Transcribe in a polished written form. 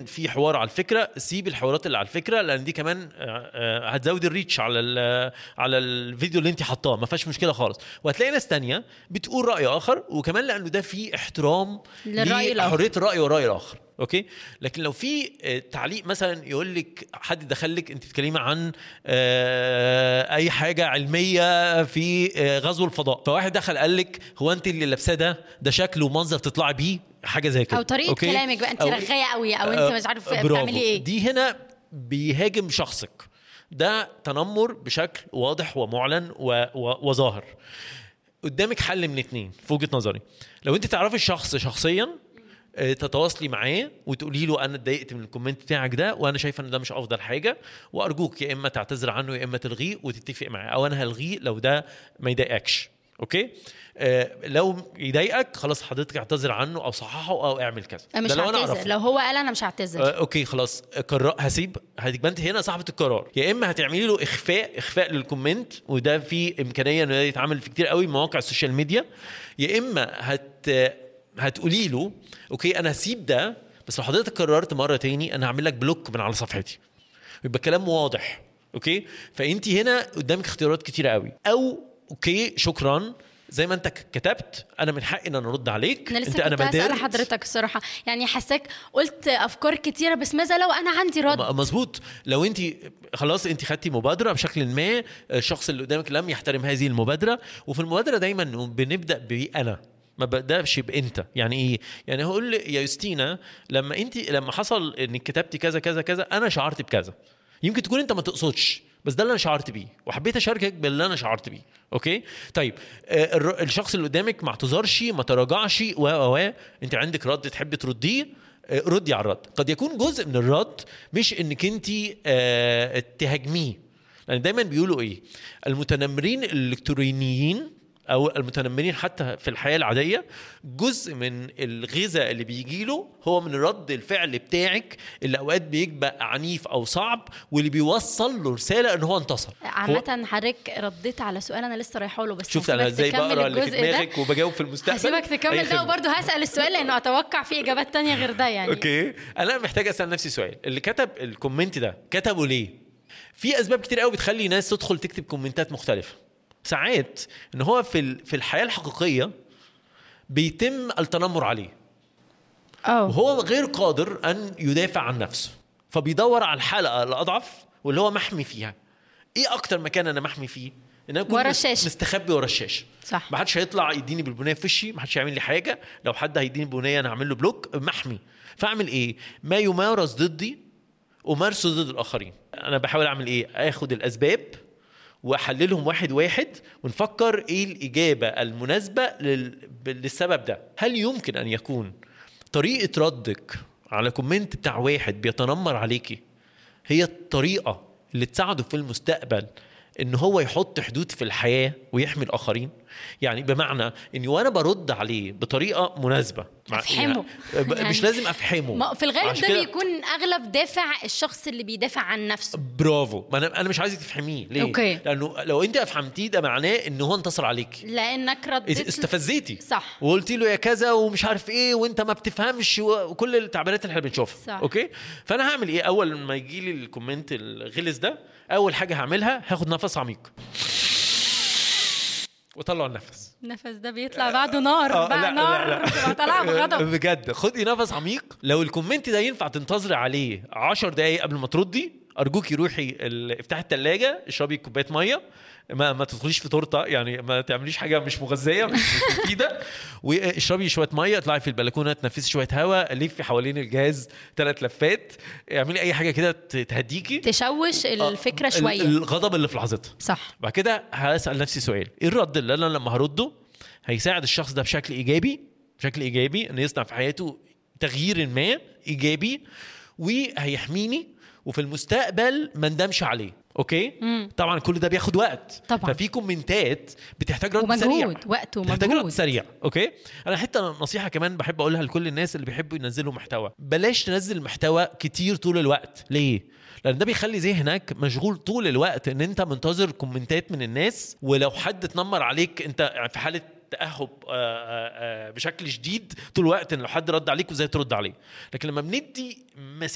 في حوار على الفكره، سيب الحوارات اللي على الفكره، لان دي كمان هتزود الريتش على الفيديو اللي انت حطاه، ما فيهاش مشكله خالص. وهتلاقي ناس تانية بتقول راي اخر، وكمان لانه ده فيه احترام لحريه الراي والراي الاخر. اوكي. لكن لو في تعليق مثلا يقول لك حد دخل لك انت تتكلمي عن اي حاجه علميه في غزو الفضاء، فواحد دخل قال لك هو انت اللي لابسه ده شكل ومنظر تطلعي بيه، حاجه زي كده، او طريقه كلامك بقى انت رغايه قوي، او انت مش عارف بتعملي ايه، دي هنا بيهاجم شخصك. ده تنمر بشكل واضح ومعلن وظاهر. قدامك حل من اتنين في وجهة نظري. لو انت تعرفي الشخص شخصيا، تتواصلي معاه وتقولي له انا اتضايقت من الكومنت بتاعك ده، وانا شايفه ان ده مش افضل حاجه، وارجوك يا اما تعتذر عنه يا اما تلغيه وتتفق معاه، او انا هلغيه لو ده ما يضايقكش. اوكي. لو يضايقك خلاص حضرتك اعتذر عنه او صححه او اعمل كذا. مش هعتذر لو هو قال انا مش هعتذر. اوكي خلاص هسيب. هتبقى انت هنا صاحبه القرار. يا اما هتعملي له اخفاء للكومنت، وده في امكانيه انه يتعمل في كتير قوي مواقع السوشيال ميديا. يا اما هتقولي له اوكي انا هسيب ده، بس لو حضرتك قررت مره تاني انا هعمل لك بلوك من على صفحتي. يبقى كلام واضح. اوكي. فانت هنا قدامك اختيارات كتيره قوي. او اوكي شكرا زي ما انت كتبت، انا من حقي ان انا ارد عليك. انا بسأل حضرتك الصراحه، يعني حساك قلت افكار كتيره، بس ماذا لو انا عندي رد؟ مظبوط. لو انت خلاص انت خدتي مبادره بشكل ما، الشخص اللي قدامك لم يحترم هذه المبادره. وفي المبادره دايما بنبدا بانا، ما بدأش بانت. يعني ايه؟ يعني هقول يا يوستينا لما حصل انك كتبتي كذا كذا كذا، انا شعرت بكذا. يمكن تكون انت ما تقصدش، بس ده اللي انا شعرت بيه وحبيت اشاركك باللي انا شعرت بيه. اوكي. طيب الشخص اللي قدامك ما اعتذرش، ما تراجعش، انت عندك رد تحبي ترديه، ردي على الرد. قد يكون جزء من الرد مش انك انت تهاجميه، لان دايما بيقولوا ايه، المتنمرين الالكترونيين او المتنمرين حتى في الحياه العاديه، جزء من الغذاء اللي بيجيله هو من رد الفعل بتاعك اللي اوقات بيبقى عنيف او صعب، واللي بيوصل له رساله ان هو انتصر. عامه حضرتك رديت على سؤال انا لسه رايحه له، بس شوف انا ازاي بقرا اللي في دماغك وبجاوب في المستقبل. هسيبك تكمل ده، وبرضه هسال السؤال لانه اتوقع فيه اجابات تانية غير ده. يعني اوكي. انا محتاج اسال نفسي سؤال، اللي كتب الكومنت ده كتبه ليه؟ في اسباب كتير قوي بتخلي ناس تدخل تكتب كومنتات مختلفه. ساعات ان هو في الحياه الحقيقيه بيتم التنمر عليه، وهو غير قادر ان يدافع عن نفسه، فبيدور على الحلقه الاضعف واللي هو محمي فيها. ايه اكتر مكان انا محمي فيه؟ ان انا اكون مستخبي ورا الشاشه. صح. ما حدش هيطلع يديني بالبنيه في وشي، ما حدش هيعمل لي حاجه. لو حد هيديني بالبنيه انا هعمل له بلوك، محمي. فاعمل ايه؟ ما يمارس ضدي ومارسه ضد الاخرين. انا بحاول اعمل ايه؟ اخد الاسباب واحللهم واحد واحد، ونفكر ايه الاجابه المناسبه للسبب ده. هل يمكن ان يكون طريقه ردك على كومنت بتاع واحد بيتنمر عليكي هي الطريقه اللي تساعده في المستقبل ان هو يحط حدود في الحياه ويحمي الاخرين؟ يعني بمعنى اني وانا برد عليه بطريقه مناسبه افهمه، يعني مش لازم افهمه. في الغالب ده بيكون اغلب دافع الشخص اللي بيدافع عن نفسه. برافو. ما انا مش عايزك تفهميه ليه؟ أوكي. لانه لو انت افهمتيه ده معناه ان هو انتصر عليك، لانك رديت استفزيتي. صح. وقلتي له يا كذا ومش عارف ايه وانت ما بتفهمش وكل التعبيرات اللي احنا بنشوفها. اوكي. فانا هعمل ايه اول ما يجي لي الكومنت الغلس ده؟ اول حاجه هعملها هاخد نفس عميق وطلع النفس ده بيطلع بعده نار. نار طلع بغضب بجد. خدي نفس عميق. لو الكومنت ده ينفع تنتظري عليه 10 دقايق قبل ما تردي، ارجوكي روحي افتحي الثلاجه، اشربي كوبايه ميه، ما تدخليش في تورته، يعني ما تعمليش حاجه مش مغذيه مش مفيده، واشربي شويه ميه، اطلعي في البلكونه تنفسي شويه هواء، لفي حوالين الجهاز 3 لفات، اعملي اي حاجه كده تهديكي، تشوش الفكره شويه، الغضب اللي في لحظتها. صح. بعد كده هسال نفسي سؤال، ايه الرد اللي انا لما هرده هيساعد الشخص ده بشكل ايجابي ان يصنع في حياته تغيير ما ايجابي وهيحميني وفي المستقبل ما ندمش عليه. اوكي. طبعا كل ده بياخد وقت طبعا. ففي كومنتات بتحتاج رد سريع، وقت ومجهود سريع. اوكي. انا حتى نصيحه كمان بحب اقولها لكل الناس اللي بيحبوا ينزلوا محتوى، بلاش تنزل محتوى كتير طول الوقت. ليه؟ لان ده بيخلي ذهنك مشغول طول الوقت ان انت منتظر كومنتات من الناس، ولو حد اتنمر عليك انت في حاله تأهب بشكل شديد طول الوقت ان لو حد رد عليك وازاي ترد عليه. لكن لما بندي